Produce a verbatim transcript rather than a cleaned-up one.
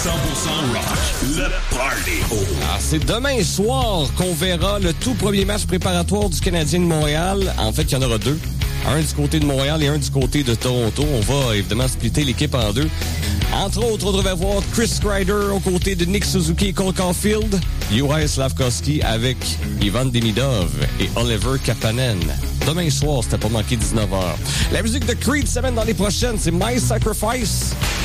cent pour cent rock, le party. Alors, c'est demain soir qu'on verra le tout premier match préparatoire du Canadien de Montréal. En fait, il y en aura deux. Un du côté de Montréal et un du côté de Toronto. On va évidemment splitter l'équipe en deux. Entre autres, on devrait voir Chris Kreider aux côtés de Nick Suzuki et Cole Caulfield, Juraj Slafkovský avec Ivan Demidov et Oliver Kapanen. Demain soir, c'était pas manqué dix-neuf heures. La musique de Creed semaine dans les prochaines, c'est My Sacrifice.